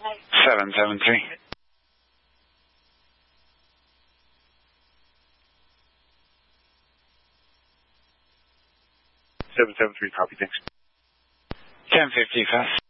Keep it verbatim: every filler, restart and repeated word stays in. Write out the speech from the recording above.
seven seven three. seven seven three, copy, thanks. ten fifty fast.